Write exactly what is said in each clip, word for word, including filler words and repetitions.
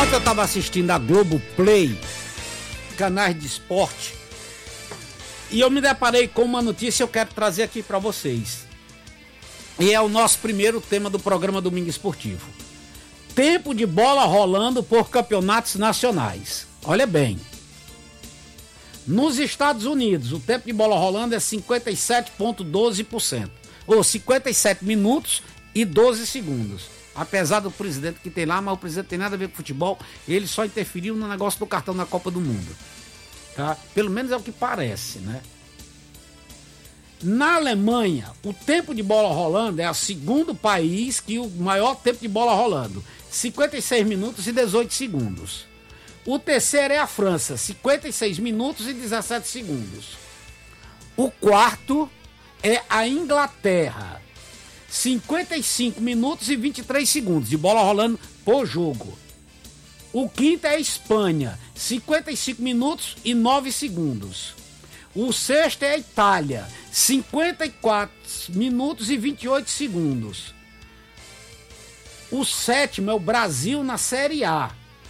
Ontem eu estava assistindo a Globoplay, canais de esporte, e eu me deparei com uma notícia que eu quero trazer aqui para vocês. E é o nosso primeiro tema do programa Domingo Esportivo. Tempo de bola rolando por campeonatos nacionais. Olha bem. Nos Estados Unidos, o tempo de bola rolando é cinquenta e sete vírgula doze por cento. Ou cinquenta e sete minutos e doze segundos. Apesar do presidente que tem lá, mas o presidente tem nada a ver com futebol, ele só interferiu no negócio do cartão na Copa do Mundo. Tá? Pelo menos é o que parece, né? Na Alemanha, o tempo de bola rolando é o segundo país que o maior tempo de bola rolando, cinquenta e seis minutos e dezoito segundos. O terceiro é a França, cinquenta e seis minutos e dezessete segundos. O quarto é a Inglaterra, cinquenta e cinco minutos e vinte e três segundos de bola rolando por jogo. O quinto é a Espanha, cinquenta e cinco minutos e nove segundos. O sexto é a Itália, cinquenta e quatro minutos e vinte e oito segundos. O sétimo é o Brasil na Série A,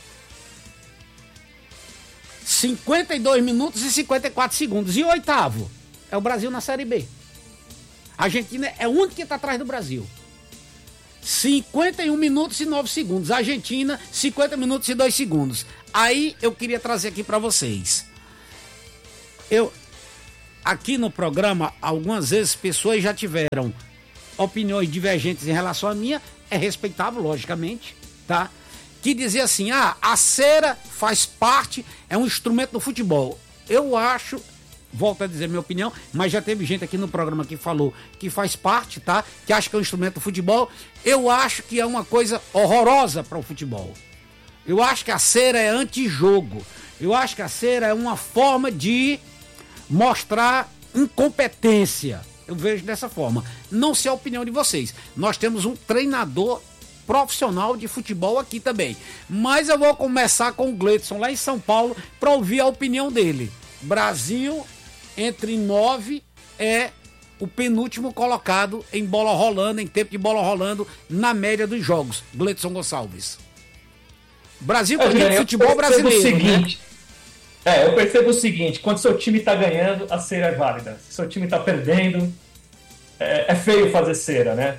cinquenta e dois minutos e cinquenta e quatro segundos. E o oitavo é o Brasil na Série B. A Argentina é o único que está atrás do Brasil. cinquenta e um minutos e nove segundos. A Argentina, cinquenta minutos e dois segundos. Aí eu queria trazer aqui para vocês. Eu, aqui no programa, algumas vezes pessoas já tiveram opiniões divergentes em relação à minha. É respeitável, logicamente, tá? Que dizia assim, ah, a cera faz parte, é um instrumento do futebol. Eu acho... Volto a dizer minha opinião, mas já teve gente aqui no programa que falou que faz parte, tá? Que acha que é um instrumento do futebol. Eu acho que é uma coisa horrorosa para o futebol. Eu acho que a cera é antijogo. Eu acho que a cera é uma forma de mostrar incompetência. Eu vejo dessa forma. Não sei a opinião de vocês. Nós temos um treinador profissional de futebol aqui também. Mas eu vou começar com o Gleidson lá em São Paulo para ouvir a opinião dele. Brasil... entre nove é o penúltimo colocado em bola rolando, em tempo de bola rolando, na média dos jogos. Gleidson Gonçalves. Brasil tem é, futebol brasileiro, o seguinte, né? É, eu percebo o seguinte, quando seu time tá ganhando, a cera é válida. Se seu time tá perdendo, é, é feio fazer cera, né?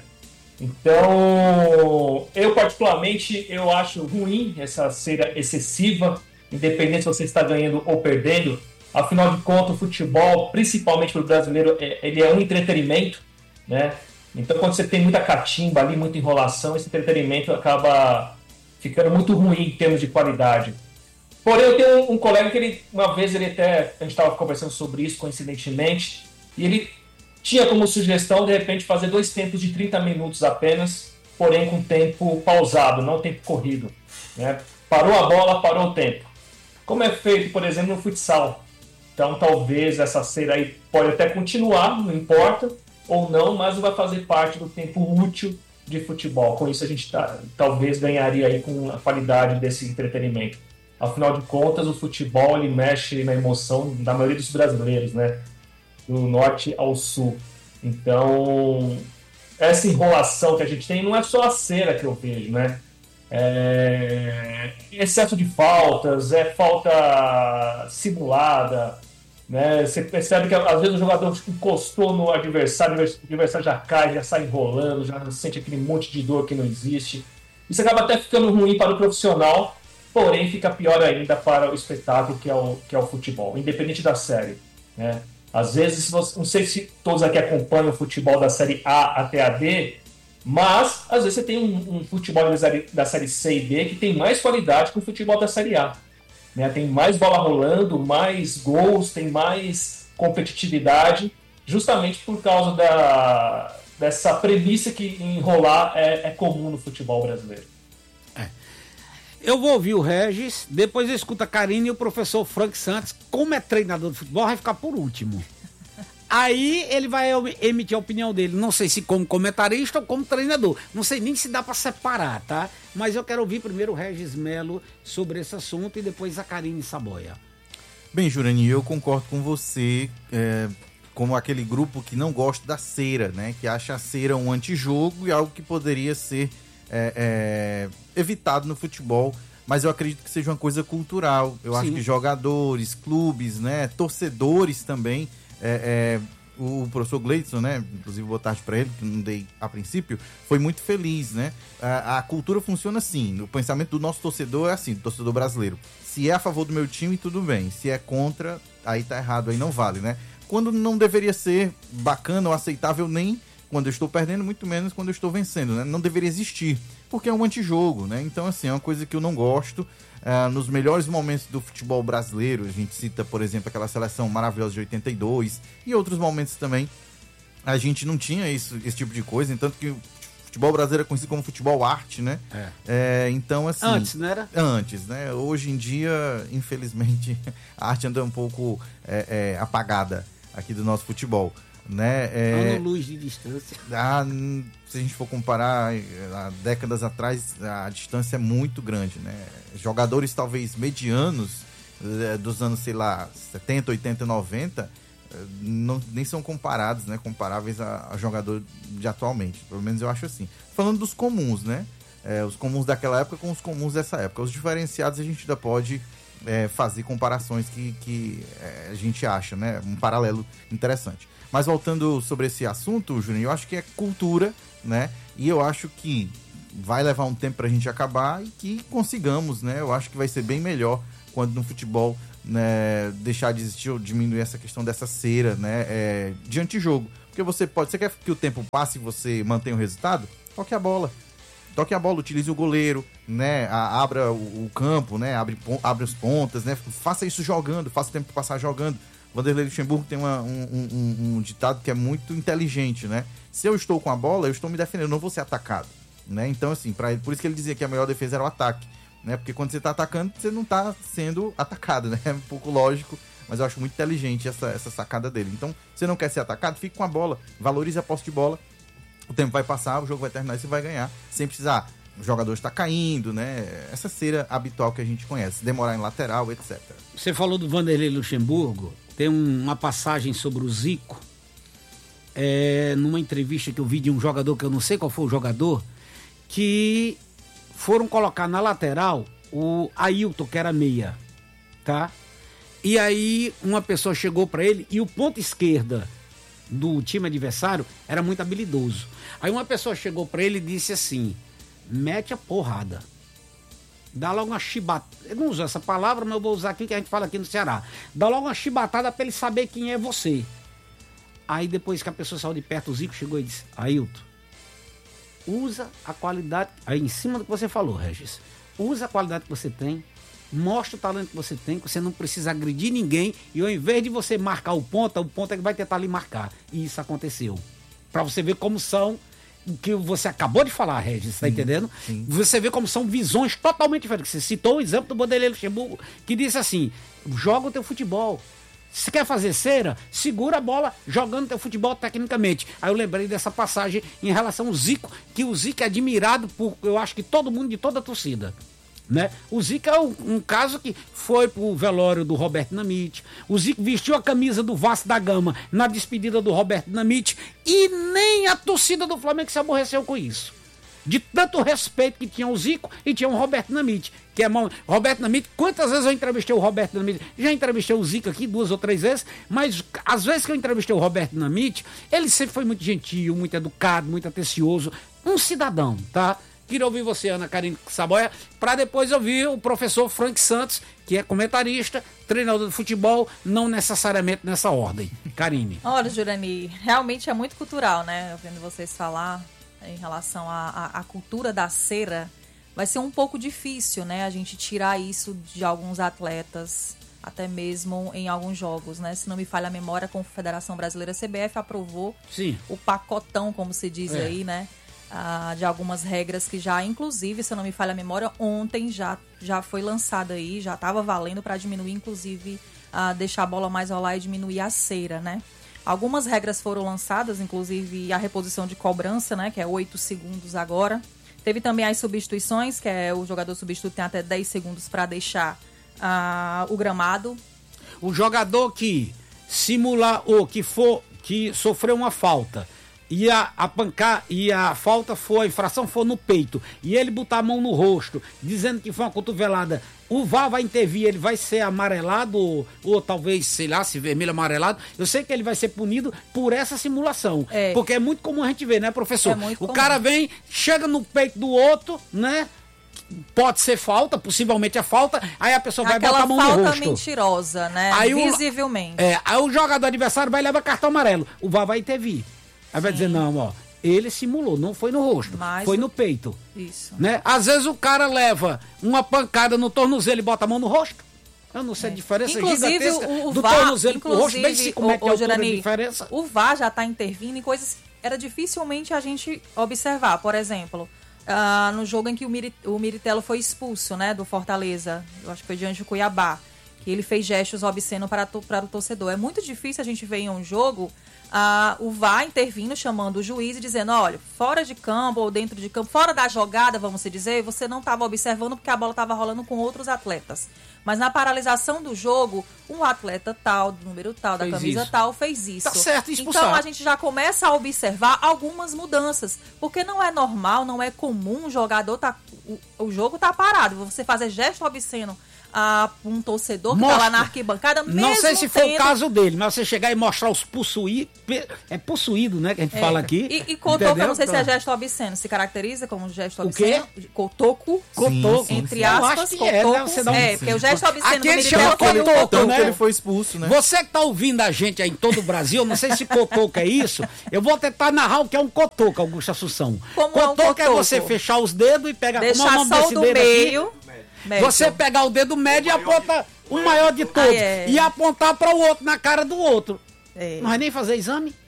Então, eu particularmente, eu acho ruim essa cera excessiva, independente se você está ganhando ou perdendo. Afinal de contas, o futebol, principalmente para o brasileiro, ele é um entretenimento, né? Então, quando você tem muita catimba ali, muita enrolação, esse entretenimento acaba ficando muito ruim em termos de qualidade. Porém, eu tenho um, um colega que ele, uma vez, ele até, a gente estava conversando sobre isso, coincidentemente, e ele tinha como sugestão, de repente, fazer dois tempos de trinta minutos apenas, porém com tempo pausado, não tempo corrido, né? Parou a bola, parou o tempo. Como é feito, por exemplo, no futsal. Então, talvez essa cera aí pode até continuar, não importa, ou não, mas vai fazer parte do tempo útil de futebol. Com isso, a gente tá, talvez ganharia aí com a qualidade desse entretenimento. Afinal de contas, o futebol ele mexe na emoção da maioria dos brasileiros, né? Do norte ao sul. Então, essa enrolação que a gente tem não é só a cera que eu vejo, né? É excesso de faltas, é falta simulada, né? Você percebe que às vezes o jogador encostou no adversário, o adversário já cai, já sai enrolando, já sente aquele monte de dor que não existe. Isso acaba até ficando ruim para o profissional, porém fica pior ainda para o espetáculo que é o, que é o futebol, independente da série, né? Às vezes, não sei se todos aqui acompanham o futebol da série A até a D, mas, às vezes, você tem um, um futebol da série C e D que tem mais qualidade que o futebol da série A. Né? Tem mais bola rolando, mais gols, tem mais competitividade, justamente por causa da, dessa premissa que enrolar é, é comum no futebol brasileiro. É. Eu vou ouvir o Regis, depois eu escuto a Karine e o professor Frank Santos. Como é treinador de futebol, vai ficar por último. Aí ele vai emitir a opinião dele, não sei se como comentarista ou como treinador, não sei nem se dá para separar, tá? Mas eu quero ouvir primeiro o Regis Melo sobre esse assunto e depois a Karine Saboia. Bem, Jurani, eu concordo com você, é, como aquele grupo que não gosta da cera, né? Que acha a cera um antijogo e algo que poderia ser é, é, evitado no futebol mas eu acredito que seja uma coisa cultural. Eu Sim. acho que jogadores, clubes, né, torcedores também, é, é, o professor Gleidson, né, inclusive boa tarde para ele, que não dei a princípio, foi muito feliz, né? A, a cultura funciona assim, o pensamento do nosso torcedor é assim, do torcedor brasileiro. Se é a favor do meu time, tudo bem. Se é contra, aí tá errado, aí não vale, né? Quando não deveria ser bacana ou aceitável nem quando eu estou perdendo, muito menos quando eu estou vencendo, né? Não deveria existir, porque é um antijogo, né? Então, assim, é uma coisa que eu não gosto. Uh, nos melhores momentos do futebol brasileiro, a gente cita, por exemplo, aquela seleção maravilhosa de oitenta e dois, e outros momentos também, a gente não tinha isso, esse tipo de coisa, tanto que o futebol brasileiro é conhecido como futebol arte, né? É. É, então, assim... Antes, não era? Antes, né? Hoje em dia, infelizmente, a arte anda um pouco é, é, apagada aqui do nosso futebol, né? É, ano-luz de distância. Ah, se a gente for comparar há décadas atrás, a distância é muito grande, né? Jogadores talvez medianos dos anos, sei lá, setenta, oitenta, noventa, não, nem são comparados, né? Comparáveis a, a jogador de atualmente. Pelo menos eu acho assim. Falando dos comuns, né? É, os comuns daquela época com os comuns dessa época. Os diferenciados a gente ainda pode é, fazer comparações que, que é, a gente acha, né? Um paralelo interessante. Mas voltando sobre esse assunto, Juninho, eu acho que é cultura, né? E eu acho que vai levar um tempo pra gente acabar e que consigamos, né? Eu acho que vai ser bem melhor quando no futebol, né, deixar de existir ou diminuir essa questão dessa cera, né? É, de antijogo. Porque você pode... Você quer que o tempo passe e você mantenha o resultado? Toque a bola. Toque a bola, utilize o goleiro, né? A, abra o, o campo, né? Abre, abre as pontas, né? Faça isso jogando, faça o tempo passar jogando. Vanderlei Luxemburgo tem uma, um, um, um ditado que é muito inteligente, né? Se eu estou com a bola, eu estou me defendendo, eu não vou ser atacado, né? Então, assim, pra ele, por isso que ele dizia que a melhor defesa era o ataque, né? Porque quando você está atacando, você não está sendo atacado, né? É um pouco lógico, mas eu acho muito inteligente essa, essa sacada dele. Então, você não quer ser atacado, fique com a bola, valorize a posse de bola, o tempo vai passar, o jogo vai terminar e você vai ganhar, sem precisar, o jogador está caindo, né? Essa cera habitual que a gente conhece, demorar em lateral, etcétera. Você falou do Vanderlei Luxemburgo. Tem uma passagem sobre o Zico, é, numa entrevista que eu vi de um jogador, que eu não sei qual foi o jogador, que foram colocar na lateral o Ailton, que era meia, tá? E aí uma pessoa chegou para ele e o ponta esquerda do time adversário era muito habilidoso. Aí uma pessoa chegou para ele e disse assim: mete a porrada. Dá logo uma chibatada. Eu não uso essa palavra, mas eu vou usar aqui que a gente fala aqui no Ceará. Dá logo uma chibatada pra ele saber quem é você. Aí depois que a pessoa saiu de perto, o Zico chegou e disse: Ailton, usa a qualidade. Aí em cima do que você falou, Regis. Usa a qualidade que você tem. Mostra o talento que você tem, que você não precisa agredir ninguém. E ao invés de você marcar o ponta, o ponta é que vai tentar lhe marcar. E isso aconteceu. Pra você ver como são... O que você acabou de falar, Regis, tá entendendo? Sim. Você vê como são visões totalmente diferentes. Você citou o exemplo do Vanderlei Luxemburgo, que disse assim: joga o teu futebol. Se quer fazer cera, segura a bola jogando teu futebol tecnicamente. Aí eu lembrei dessa passagem em relação ao Zico, que o Zico é admirado por, eu acho que todo mundo de toda a torcida. Né? O Zico é um, um caso que foi pro velório do Roberto Dinamite. O Zico vestiu a camisa do Vasco da Gama na despedida do Roberto Dinamite e nem a torcida do Flamengo se aborreceu com isso. De tanto respeito que tinha o Zico e tinha o Roberto Dinamite, que é mal... Roberto Dinamite, quantas vezes eu entrevistei o Roberto Dinamite? Já entrevistei o Zico aqui duas ou três vezes, mas às vezes que eu entrevistei o Roberto Dinamite, ele sempre foi muito gentil, muito educado, muito atencioso, um cidadão, tá? Queria ouvir você, Ana Karine Saboia, para depois ouvir o professor Frank Santos, que é comentarista, treinador de futebol, não necessariamente nessa ordem. Karine. Olha, Jurani, realmente é muito cultural, né? Ouvindo vocês falar em relação à, à, à cultura da cera, vai ser um pouco difícil, né? A gente tirar isso de alguns atletas, até mesmo em alguns jogos, né? Se não me falha a memória, a Confederação Brasileira, a C B F, aprovou Sim. o pacotão, como se diz é. aí, né? Ah, de algumas regras que já, inclusive, se eu não me falha a memória, ontem já, já foi lançada aí, já estava valendo para diminuir, inclusive, ah, deixar a bola mais rolar e diminuir a cera, né? Algumas regras foram lançadas, inclusive a reposição de cobrança, né? Que é oito segundos agora. Teve também as substituições, que é o jogador substituto tem até dez segundos para deixar ah, o gramado. O jogador que simular ou que for, que sofreu uma falta, e a, a pancar e a falta foi, a infração foi no peito, e ele botar a mão no rosto, dizendo que foi uma cotovelada, o V A R vai intervir, ele vai ser amarelado, ou, ou talvez, sei lá, se vermelho amarelado, eu sei que ele vai ser punido por essa simulação, É. porque é muito comum a gente ver, né, professor? É muito o comum. cara vem, chega no peito do outro, né, pode ser falta, possivelmente é falta, aí a pessoa vai botar Aquela a mão no falta rosto. mentirosa, né? Aí o- Visivelmente. É, aí o jogador adversário vai levar cartão amarelo. O V A R vai intervir. Aí vai dizer, não, ó, ele simulou, não foi no rosto, Mas foi o- no peito. Isso. Né? Às vezes o cara leva uma pancada no tornozelo e bota a mão no rosto. Eu não sei a diferença Inclusive, gigantesca o, o do V A R, tornozelo pro rosto, bem sei como é que é a ô, altura Jurani, de diferença. o V A R já está intervindo em coisas que era dificilmente a gente observar. Por exemplo, ah, no jogo em que o, Miri, o Miritello foi expulso, né, do Fortaleza, eu acho que foi diante do Cuiabá, que ele fez gestos obscenos para, to- para o torcedor. É muito difícil a gente ver em um jogo ah, o V A R intervindo, chamando o juiz e dizendo, olha, fora de campo ou dentro de campo, fora da jogada, vamos dizer, você não estava observando porque a bola estava rolando com outros atletas. Mas na paralisação do jogo, um atleta tal, do número tal, da Fez camisa isso. tal, fez isso. Tá certo, expulsar. Então a gente já começa a observar algumas mudanças. Porque não é normal, não é comum o jogador tá. O, o jogo tá parado. Você fazer gesto obsceno a um torcedor que Mostra. tá lá na arquibancada, mesmo Não sei se foi o tendo- caso dele, mas você chegar e mostrar os possuídos. É possuído, né? Que a gente É. fala aqui. E, e cotoco, eu entendeu? não sei se é gesto obsceno. Se caracteriza como gesto O quê? obsceno? Cotoco. Cotoco. Sim, Entre Eu aspas, acho que cotoco. é, né? Você dá um- É, porque o gesto obsceno Aqui eles do chamam Miritello foi cotoco, o- Então né? que ele foi expulso, né? Você que tá ouvindo a gente aí em todo o Brasil, eu não sei se cotoco é isso, eu vou tentar narrar o que é um cotoco, Augusto Assunção. Como é um cotoco é cotoco? você fechar os dedos e pegar como é o Deixar nome só o desse do dedo meio. aqui? médio. Você pegar o dedo médio e apontar o maior de todos Ah, é. e apontar para o outro, na cara do outro. É. Não vai nem fazer exame?